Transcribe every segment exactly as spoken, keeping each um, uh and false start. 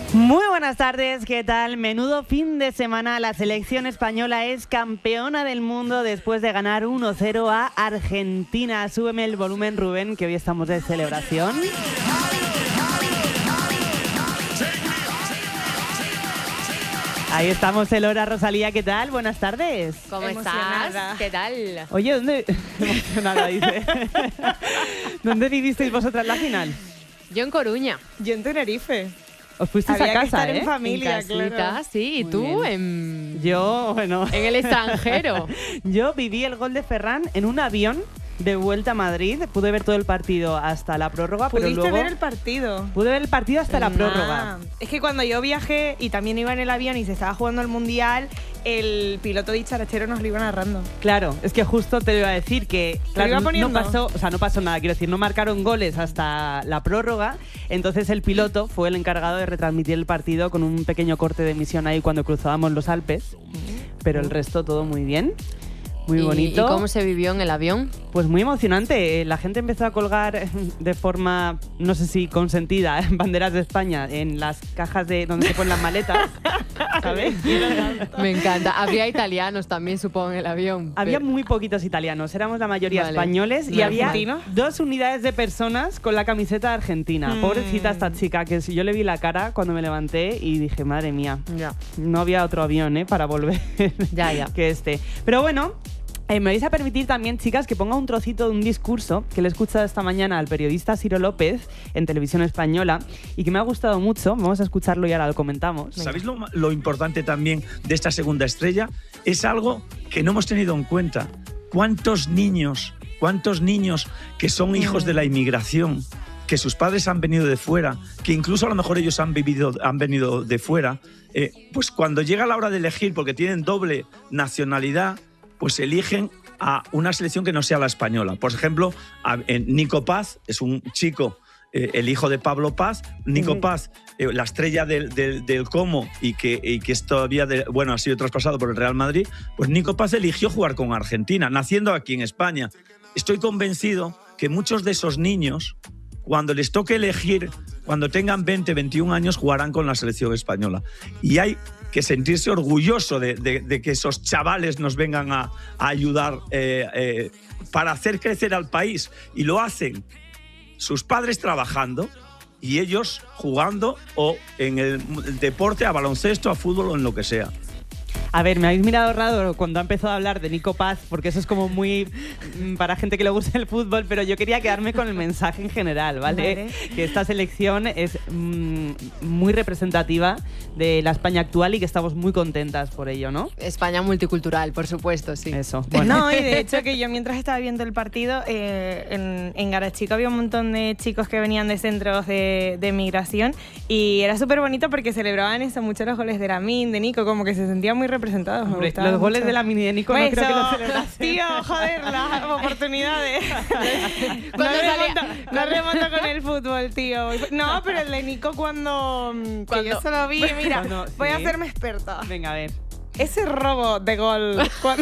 Muy buenas tardes, ¿qué tal? Menudo fin de semana. La selección española es campeona del mundo después de ganar uno cero a Argentina. Súbeme el volumen, Rubén, que hoy estamos de celebración. Ahí estamos, Elora, Rosalía, ¿qué tal? Buenas tardes. ¿Cómo estás? ¿Qué tal? Oye, ¿dónde...? Emocionada, dice. ¿Dónde vivisteis vosotras la final? Yo en Coruña. Yo en Tenerife. Os fuisteis Había a casa, que estar ¿eh? en familia, En casita, claro. sí. ¿Y Muy tú bien. en, Yo, bueno... en el extranjero? Yo viví el gol de Ferran en un avión de vuelta a Madrid. Pude ver todo el partido hasta la prórroga, pero ¿Pudiste luego... ver el partido? Pude ver el partido hasta la Ah. prórroga. Ah, es que cuando yo viajé y también iba en el avión y se estaba jugando el Mundial, el piloto dicharachero nos lo iba narrando. Claro, es que justo te iba a decir que lo claro, iba no poniendo? pasó, o sea, no pasó nada, quiero decir, no marcaron goles hasta la prórroga, entonces el piloto fue el encargado de retransmitir el partido con un pequeño corte de emisión ahí cuando cruzábamos los Alpes, pero el resto todo muy bien. Muy ¿Y- bonito. ¿Y cómo se vivió en el avión? Pues muy emocionante. La gente empezó a colgar de forma, no sé si consentida, banderas de España en las cajas de donde se ponen las maletas, ¿sabes? Me encanta. Habría italianos también, supongo, en el avión. Había pero- muy poquitos italianos, éramos la mayoría Vale. españoles y ¿Y había argentinos? dos unidades de personas con la camiseta de Argentina. Mm. Pobrecita esta chica, que si yo le vi la cara cuando me levanté y dije, madre mía, Ya, no había otro avión ¿eh? para volver ya, ya. que este. Pero bueno, eh, me vais a permitir también, chicas, que ponga un trocito de un discurso que le he escuchado esta mañana al periodista Ciro López en Televisión Española y que me ha gustado mucho. Vamos a escucharlo y ahora lo comentamos. ¿Sabéis lo, lo importante también de esta segunda estrella? Es algo que no hemos tenido en cuenta. ¿Cuántos niños, cuántos niños que son hijos de la inmigración, que sus padres han venido de fuera, que incluso a lo mejor ellos han, vivido, han venido de fuera, eh, pues cuando llega la hora de elegir, porque tienen doble nacionalidad, pues eligen a una selección que no sea la española? Por ejemplo, a, eh, Nico Paz es un chico, eh, el hijo de Pablo Paz. Nico Ujú. Paz, eh, la estrella del, del, del Como y que, y que es todavía, de, bueno, ha sido traspasado por el Real Madrid, pues Nico Paz eligió jugar con Argentina, naciendo aquí en España. Estoy convencido que muchos de esos niños, cuando les toque elegir, cuando tengan veinte, veintiún años, jugarán con la selección española. Y hay que sentirse orgulloso de, de, de que esos chavales nos vengan a, a ayudar eh, eh, para hacer crecer al país. Y lo hacen sus padres trabajando y ellos jugando o en el deporte, a baloncesto, a fútbol o en lo que sea. A ver, me habéis mirado raro cuando ha empezado a hablar de Nico Paz, porque eso es como muy mm, para gente que le gusta el fútbol, pero yo quería quedarme con el mensaje en general, ¿vale? Vale. Que esta selección es mm, muy representativa de la España actual y que estamos muy contentas por ello, ¿no? España multicultural, por supuesto, sí. Eso, bueno. No, y de hecho que yo mientras estaba viendo el partido, eh, en, en Garachico había un montón de chicos que venían de centros de, de migración y era súper bonito porque celebraban eso, mucho los goles de Lamin, de Nico, como que se sentían muy representados. Me Hombre, gustaba los goles mucho. de la mini de Nico no Eso, creo que los celebrasen. tío, joder, las oportunidades. No Cuando salía- remonto, no remonto con el fútbol, tío. No, pero el de Nico cuando, que Cuando- yo solo vi, mira, Cuando- voy a sí. hacerme experta. Venga, a ver. Ese robo de gol cuando,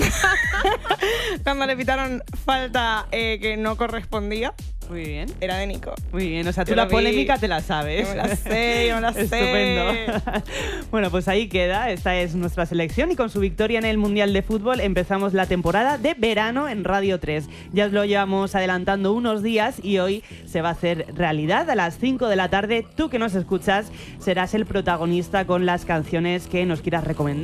cuando le pitaron falta eh, que no correspondía, Muy bien. era de Nico. Muy bien, o sea, tú Yo la lo vi. polémica te la sabes. Yo me la sé, yo me la sé. Estupendo. Bueno, pues ahí queda, esta es nuestra selección y con su victoria en el Mundial de Fútbol empezamos la temporada de verano en Radio tres. Ya os lo llevamos adelantando unos días y hoy se va a hacer realidad a las cinco de la tarde. Tú que nos escuchas serás el protagonista con las canciones que nos quieras recomendar.